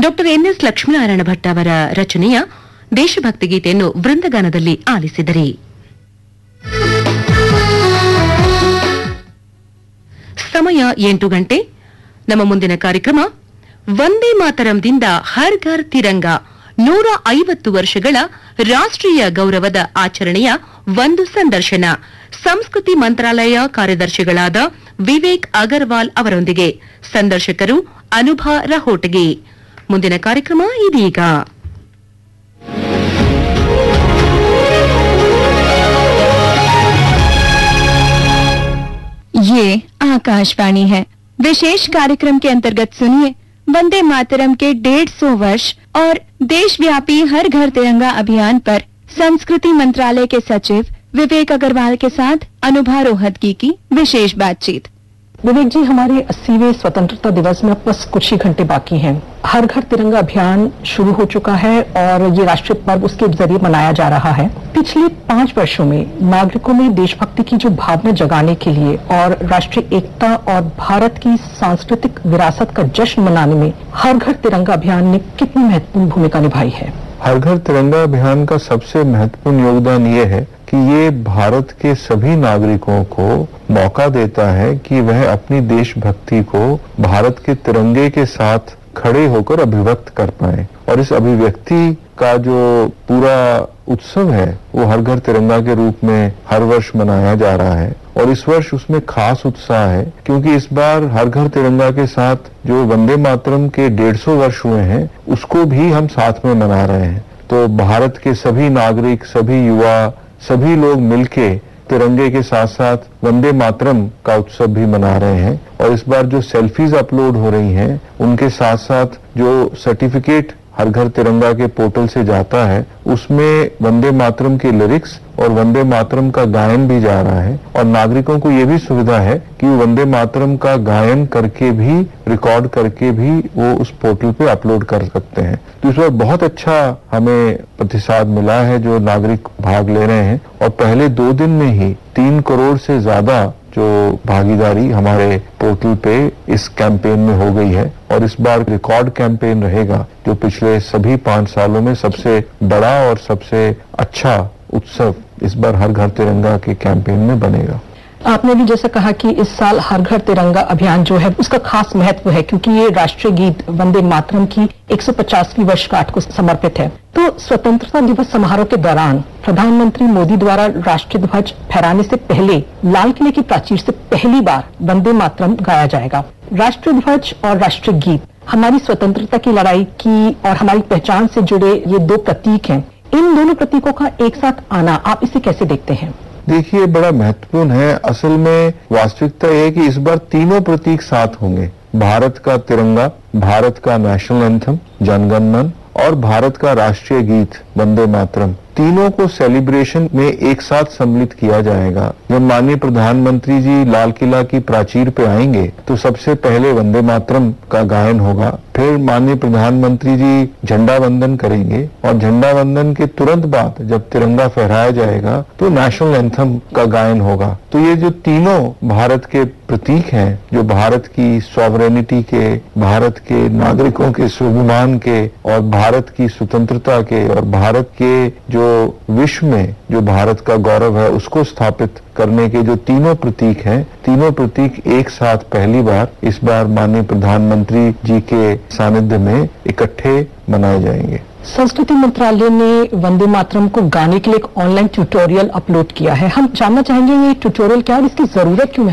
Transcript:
Doctor N S Lakshminarayana Bhat ಅವರ ರಚನೆಯ ದೇಶಭಕ್ತಿ ಗೀತೆಯನ್ನು ವೃಂದಗಾನದಲ್ಲಿ ಆಲಿಸಿದರಿ. ಸಮಯ 8 ಗಂಟೆ. ನಮ್ಮ ಮುಂದಿನ ಕಾರ್ಯಕ್ರಮ ವಂದೇ ಮಾತರಂದಿಂದ ಹರ್ ಘರ್ ತಿರಂಗ 150 ವರ್ಷಗಳ ರಾಷ್ಟ್ರೀಯ ಗೌರವದ ಆಚರಣೆಯ ಒಂದು ಸಂದರ್ಶನ. ಸಂಸ್ಕೃತಿ ಮಂತ್ರಾಲಯ ಕಾರ್ಯದರ್ಶಿಗಳಾದ ವಿವೇಕ್ ಅಗರ್ವಾಲ್ ಅವರೊಂದಿಗೆ. ಸಂದರ್ಶಕರು ಅನುಭಾ ರಹೋಟಗಿ. ಮುಂದಿನ ಕಾರ್ಯಕ್ರಮ ಇದೀಗ. ये आकाशवाणी है. विशेष कार्यक्रम के अंतर्गत सुनिए वंदे मातरम के 150 वर्ष और देशव्यापी हर घर तिरंगा अभियान पर संस्कृति मंत्रालय के सचिव विवेक अग्रवाल के साथ अनुभा रोहतगी की विशेष बातचीत. विवेक जी, हमारे 80वें स्वतंत्रता दिवस में अब बस कुछ ही घंटे बाकी हैं. हर घर तिरंगा अभियान शुरू हो चुका है और ये राष्ट्रीय पर्व उसके जरिए मनाया जा रहा है. पिछले 5 वर्षों में नागरिकों में देशभक्ति की जो भावना जगाने के लिए और राष्ट्रीय एकता और भारत की सांस्कृतिक विरासत का जश्न मनाने में हर घर तिरंगा अभियान ने कितनी महत्वपूर्ण भूमिका निभाई है? हर घर तिरंगा अभियान का सबसे महत्वपूर्ण योगदान ये है कि ये भारत के सभी नागरिकों को मौका देता है कि वह अपनी देशभक्ति को भारत के तिरंगे के साथ खड़े होकर अभिव्यक्त कर पाए. और इस अभिव्यक्ति का जो पूरा उत्सव है वो हर घर तिरंगा के रूप में हर वर्ष मनाया जा रहा है. और इस वर्ष उसमें खास उत्साह है क्योंकि इस बार हर घर तिरंगा के साथ जो वंदे मातरम के 150 वर्ष हुए हैं उसको भी हम साथ में मना रहे हैं. तो भारत के सभी नागरिक, सभी युवा, सभी लोग मिलके तिरंगे के साथ साथ वंदे मातरम का उत्सव भी मना रहे हैं. और इस बार जो सेल्फीज अपलोड हो रही हैं उनके साथ साथ जो सर्टिफिकेट हर घर तिरंगा के पोर्टल से जाता है उसमें वंदे मातरम के लिरिक्स और वंदे मातरम का गायन भी जा रहा है. और नागरिकों को ये भी सुविधा है कि वंदे मातरम का गायन करके भी, रिकॉर्ड करके भी वो उस पोर्टल पे अपलोड कर सकते हैं. तो इस बार बहुत अच्छा हमें प्रतिसाद मिला है जो नागरिक भाग ले रहे हैं. और पहले 2 दिन में ही 3 करोड़ से ज्यादा जो भागीदारी हमारे पोर्टल पे इस कैंपेन में हो गई है. और इस बार रिकॉर्ड कैंपेन रहेगा जो पिछले सभी 5 सालों में सबसे बड़ा और सबसे अच्छा उत्सव इस बार हर घर तिरंगा के कैंपेन में बनेगा. आपने भी जैसा कहा कि इस साल हर घर तिरंगा अभियान जो है उसका खास महत्व है क्योंकि ये राष्ट्रीय गीत वंदे मातरम की 150वीं वर्षगांठ को समर्पित है. तो स्वतंत्रता दिवस समारोह के दौरान प्रधानमंत्री मोदी द्वारा राष्ट्रीय ध्वज फहराने से पहले लाल किले की प्राचीर से पहली बार वंदे मातरम गाया जाएगा. राष्ट्रीय ध्वज और राष्ट्रीय गीत हमारी स्वतंत्रता की लड़ाई की और हमारी पहचान से जुड़े ये 2 प्रतीक हैं. इन दोनों प्रतीकों का एक साथ आना आप इसे कैसे देखते हैं? देखिए, बड़ा महत्वपूर्ण है. असल में वास्तविकता यह है कि इस बार तीनों प्रतीक साथ होंगे. भारत का तिरंगा, भारत का नेशनल एंथम जनगण मन और भारत का राष्ट्रीय गीत वंदे मातरम, तीनों को सेलिब्रेशन में एक साथ सम्मिलित किया जाएगा. जब माननीय प्रधानमंत्री जी लाल किला की प्राचीर पे आएंगे तो सबसे पहले वंदे मातरम का गायन होगा. फिर माननीय प्रधानमंत्री जी झंडा वंदन करेंगे और झंडा वंदन के तुरंत बाद जब तिरंगा फहराया जाएगा तो नेशनल एंथम का गायन होगा. तो ये जो तीनों भारत के प्रतीक हैं, जो भारत की सॉवरेनिटी के, भारत के नागरिकों के स्वाभिमान के और भारत की स्वतंत्रता के और भारत के जो विश्व में जो भारत का गौरव है उसको स्थापित करने के जो तीनों प्रतीक हैं, तीनों प्रतीक एक साथ पहली बार इस बार माननीय प्रधानमंत्री जी के सानिध्य में इकट्ठे मनाए जाएंगे. संस्कृति मंत्रालय ने वंदे मातरम को गाने के लिए एक ऑनलाइन ट्यूटोरियल अपलोड किया है. हम जानना चाहेंगे ये ट्यूटोरियल क्या है और इसकी जरूरत क्यों है?